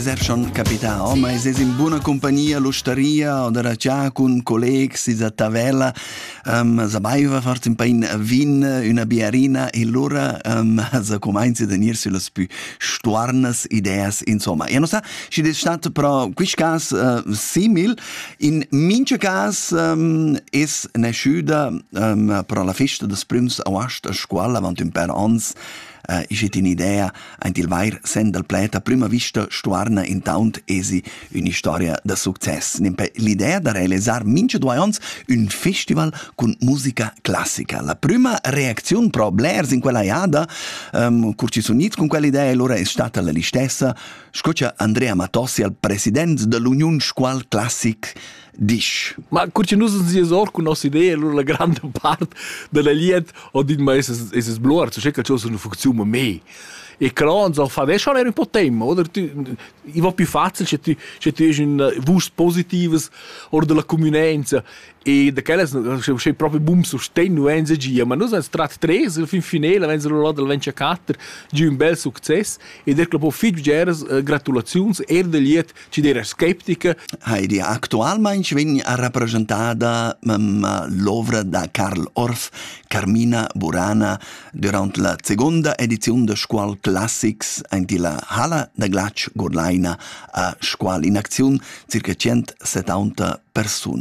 Schon capità, ma es in buona compagnia all'osteria o da già con colleghi si a tavella sabaiva forse un pain vin una biarina e l'ora sa comincia a venire sulle più stuarnas ideas insomma e non sa ci è stato però questo caso simil in mince caso es nasciuta per la festa des prims a scuola avant un per ans ich hätte un'idea ein il vair sen del pleta prima vista stuarna intant esi una storia da success. L'idea da realizzare mince 2 ans un festival con musica classica. La prima reazione pro Blairs in quella iada, curci sunit con quell'idea allora è stata la listessa. Scuccia Andrea Matossi al presidente dell'Unione Scuol Classic dish. Ma curci nus si esor con nostra idea allora la grande parte della liet o dit ma es blur, so che c'è una funzione me. E cron so fa adesso era un po' tema, oder i va più facile se tu hai un vus positives or della comunenza e da quelle c'è proprio boom sostegno NG, ma noi siamo stati 3 il fin finale wenn lo là del 24 di un bel successo e der club fit geras gratulazioni der liet ci der skeptica. Heidi attualmente viene rappresentata l'opera da Karl Orff, Carmina Burana durante la seconda edizione da Scuol Classics in la Hala da Glatsch Gorlaina a Scuol in azione circa 170 persone.